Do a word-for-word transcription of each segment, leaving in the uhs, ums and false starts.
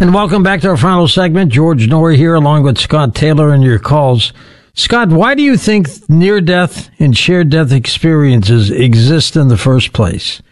And welcome back to our final segment. George Noory here along with Scott Taylor and your calls. Scott, why do you think near-death and shared-death experiences exist in the first place?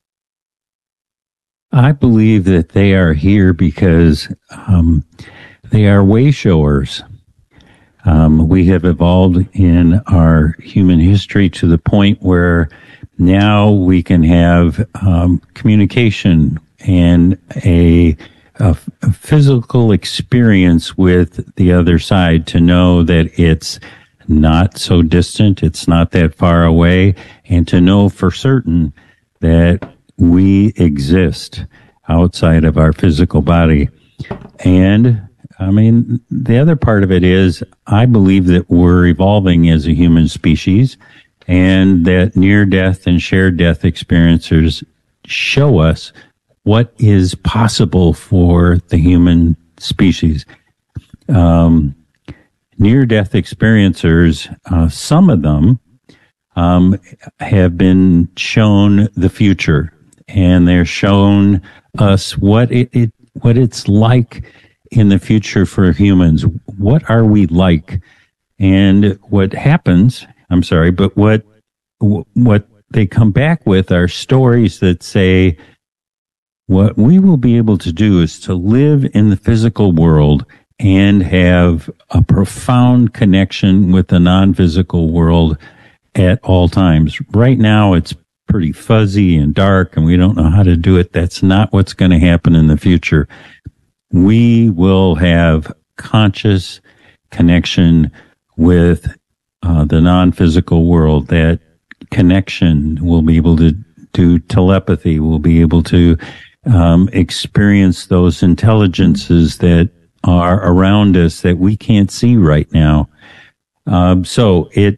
I believe that they are here because um, they are way showers. Um, we have evolved in our human history to the point where now we can have um, communication and a A, a physical experience with the other side, to know that it's not so distant, it's not that far away, and to know for certain that we exist outside of our physical body. And I mean, the other part of it is, I believe that we're evolving as a human species, and that near-death and shared-death experiencers show us what is possible for the human species. Um, near-death experiencers, uh, some of them um, have been shown the future, and they're shown us what it, it what it's like in the future for humans. What are we like? And what happens, I'm sorry, but what what they come back with are stories that say, what we will be able to do is to live in the physical world and have a profound connection with the non-physical world at all times. Right now, it's pretty fuzzy and dark, and we don't know how to do it. That's not what's going to happen in the future. We will have conscious connection with uh, the non-physical world. That connection will be able to do telepathy. We'll be able to Um, experience those intelligences that are around us that we can't see right now. Um, so it,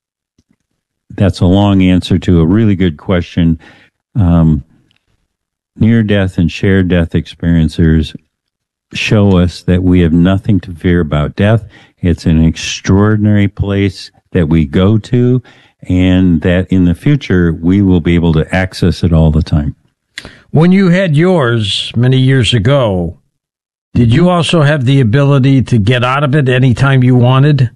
that's a long answer to a really good question. Um, near-death and shared-death experiencers show us that we have nothing to fear about death. It's an extraordinary place that we go to, and that in the future we will be able to access it all the time. When you had yours many years ago, did you also have the ability to get out of it anytime you wanted?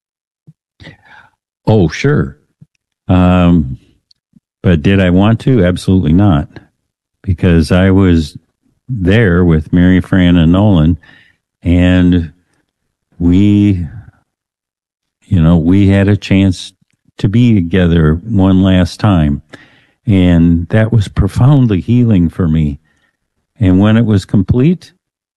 Oh, sure. Um, but did I want to? Absolutely not. Because I was there with Mary Fran and Nolan, and we, you know, we had a chance to be together one last time. And that was profoundly healing for me. And when it was complete,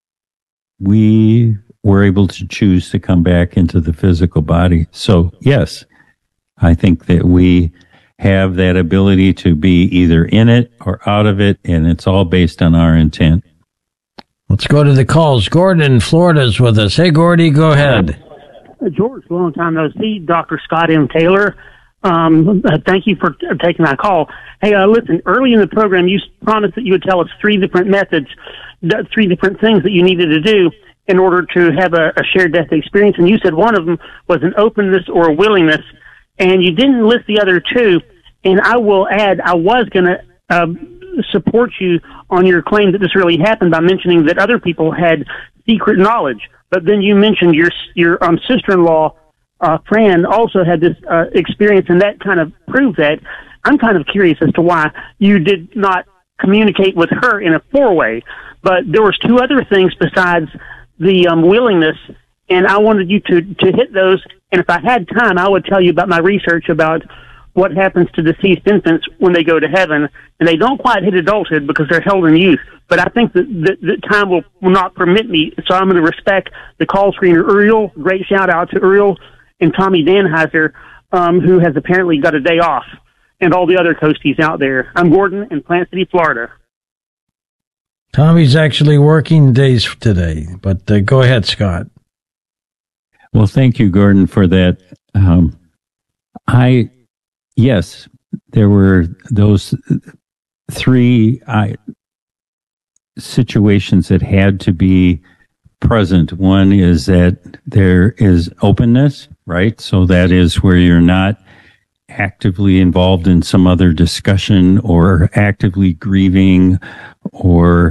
we were able to choose to come back into the physical body. So, yes, I think that we have that ability to be either in it or out of it, and it's all based on our intent. Let's go to the calls. Gordon in Florida is with us. Hey, Gordy, go ahead. Uh, George, long time no see. Doctor Scott M. Taylor. Um, uh, thank you for uh, taking my call. Hey, uh, listen, early in the program, you promised that you would tell us three different methods, th- three different things that you needed to do in order to have a, a shared death experience. And you said one of them was an openness or a willingness, and you didn't list the other two. And I will add, I was going to uh, support you on your claim that this really happened by mentioning that other people had secret knowledge. But then you mentioned your, your um, sister-in-law, Uh, Fran, also had this uh, experience, and that kind of proved that. I'm kind of curious as to why you did not communicate with her in a four-way, but there was two other things besides the um, willingness, and I wanted you to, to hit those, and if I had time, I would tell you about my research about what happens to deceased infants when they go to heaven, and they don't quite hit adulthood because they're held in youth, but I think that the, the time will, will not permit me, so I'm going to respect the call screener, Uriel. Great shout-out to Uriel and Tommy Danheiser, um, who has apparently got a day off, and all the other coasties out there. I'm Gordon in Plant City, Florida. Tommy's actually working days today, but uh, go ahead, Scott. Well, thank you, Gordon, for that. Um, I, yes, there were those three I, situations that had to be present. One is that there is openness, right? So that is where you're not actively involved in some other discussion or actively grieving or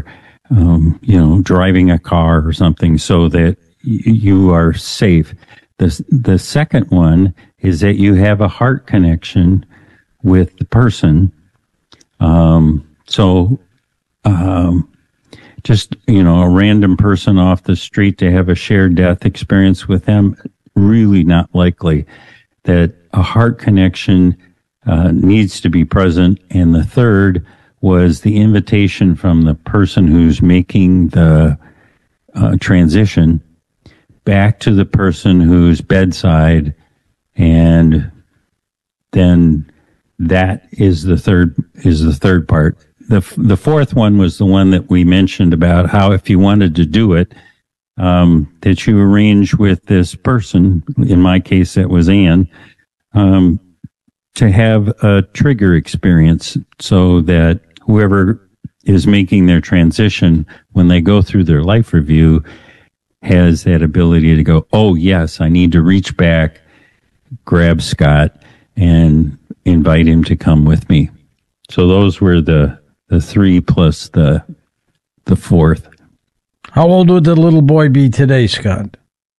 um, you know, driving a car or something so that y- you are safe. The, the second one is that you have a heart connection with the person. Um, so, um, just, you know, a random person off the street to have a shared death experience with them, really not likely. That a heart connection uh, needs to be present. And the third was the invitation from the person who's making the uh, transition back to the person who's bedside, and then that is the third is the third part. The the fourth one was the one that we mentioned about how if you wanted to do it, um, that you arrange with this person, in my case that was Ann, um, to have a trigger experience so that whoever is making their transition, when they go through their life review, has that ability to go, oh, yes, I need to reach back, grab Scott, and invite him to come with me. So those were the the three plus the the fourth. How old would the little boy be today, Scott?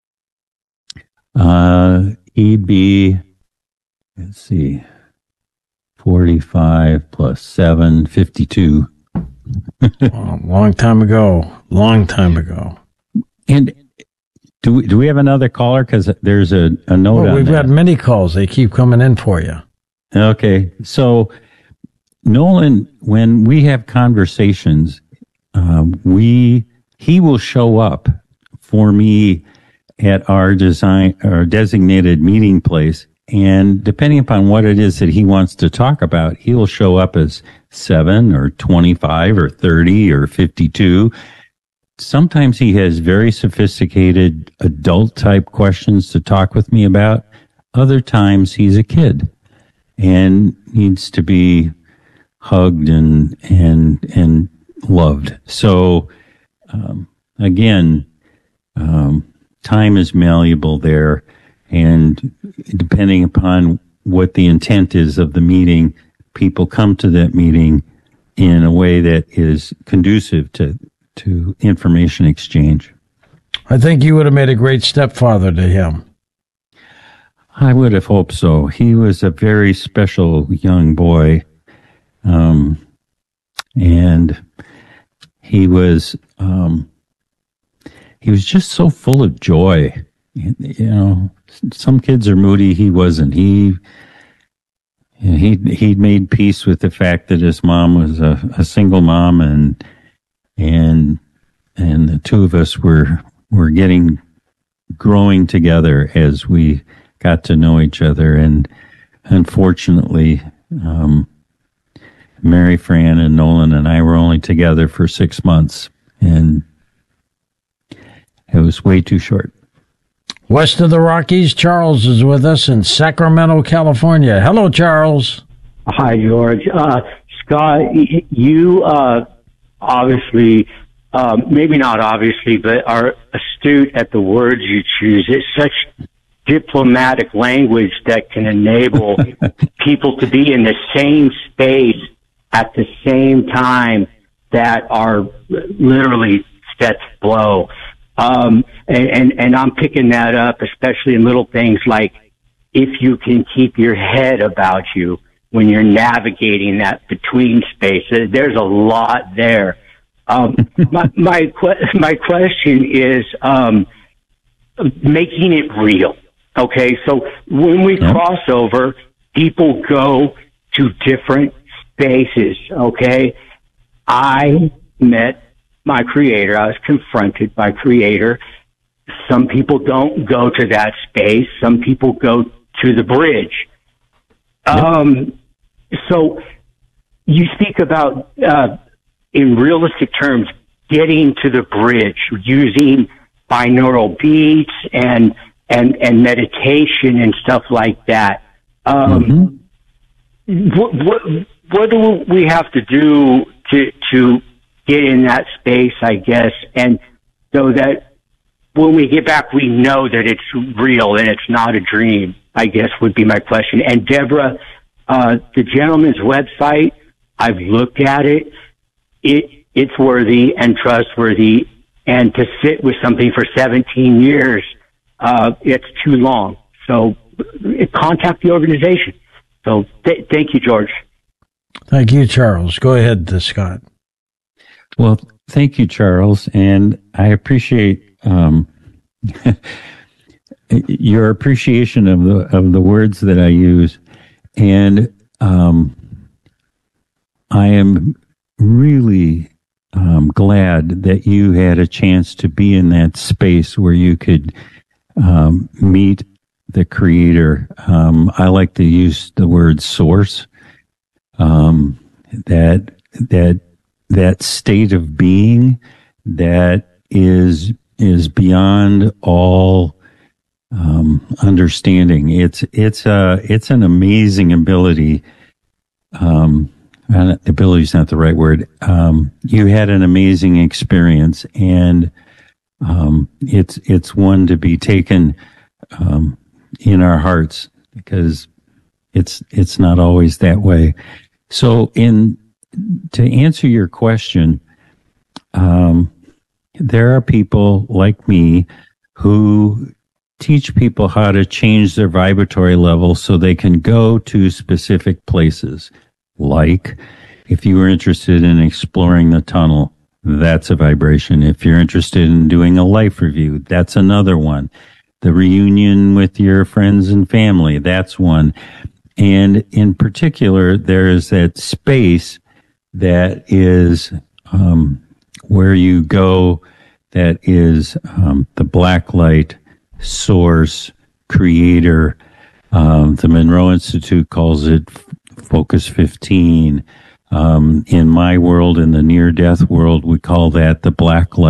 Uh, he'd be, let's see, forty-five plus seven, fifty-two. Oh, long time ago. Long time ago. And do we, do we have another caller? Because there's a, a note Well, on we've that. got many calls. They keep coming in for you. Okay. So, Nolan, when we have conversations, um, we he will show up for me at our design our designated meeting place, and depending upon what it is that he wants to talk about, he will show up as seven or twenty-five or thirty or fifty-two. Sometimes he has very sophisticated adult type questions to talk with me about. Other times he's a kid and needs to be hugged and and and loved. So um, again, um, time is malleable there, and depending upon what the intent is of the meeting, people come to that meeting in a way that is conducive to to information exchange. I think you would have made a great stepfather to him. I would have hoped so. He was a very special young boy. Um, and he was, um, he was just so full of joy. You know, some kids are moody. He wasn't. He, he, he made peace with the fact that his mom was a, a single mom, and, and, and the two of us were, were getting, growing together as we got to know each other. And unfortunately, um, Mary Fran and Nolan and I were only together for six months, and it was way too short. West of the Rockies, Charles is with us in Sacramento, California. Hello, Charles. Hi, George. Uh, Scott, you uh, obviously, um, maybe not obviously, but are astute at the words you choose. It's such diplomatic language that can enable people to be in the same space at the same time that are literally sets blow. Um, and, and, and I'm picking that up, especially in little things like if you can keep your head about you when you're navigating that between space. There's a lot there. Um, my, my, que- my question is, um, making it real. Okay. So when we yeah. cross over, people go to different spaces. Okay. I met my creator. I was confronted by creator. Some people don't go to that space. Some people go to the bridge. Yep. Um, so you speak about, uh, in realistic terms, getting to the bridge using binaural beats and, and, and meditation and stuff like that. Um, mm-hmm. what, what, what do we have to do to, to get in that space, I guess, and so that when we get back, we know that it's real and it's not a dream, I guess would be my question. And Deborah, uh, the gentleman's website, I've looked at it. It, it's worthy and trustworthy. And to sit with something for seventeen years, uh, it's too long. So uh, contact the organization. So th- thank you, George. Thank you, Charles. Go ahead, uh, Scott. Well, thank you, Charles. And I appreciate um, your appreciation of the of the words that I use. And um, I am really um, glad that you had a chance to be in that space where you could um, meet the Creator. Um, I like to use the word source. Um, that that that state of being that is is beyond all um, understanding. It's it's a it's an amazing ability. Um, ability is not the right word. Um, you had an amazing experience, and um, it's it's one to be taken um, in our hearts, because it's it's not always that way. So, in to answer your question, um, there are people like me who teach people how to change their vibratory level so they can go to specific places. Like, if you were interested in exploring the tunnel, that's a vibration. If you're interested in doing a life review, that's another one. The reunion with your friends and family, that's one. And in particular, there is that space that is um, where you go, that is um, the black light, source, creator. Um, the Monroe Institute calls it Focus fifteen. Um, in my world, in the near-death world, we call that the black light.